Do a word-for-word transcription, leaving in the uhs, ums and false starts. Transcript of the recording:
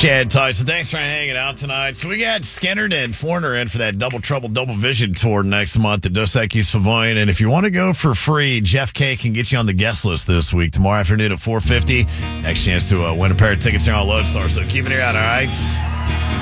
Chad Tyson, thanks for hanging out tonight. So we got Skinner and Foreigner in for that Double Trouble Double Vision tour next month at Dos Equis Pavilion. And if you want to go for free, Jeff K can get you on the guest list this week. Tomorrow afternoon at four fifty. Next chance to uh, win a pair of tickets here on Lodestar. So keep an ear out, all right?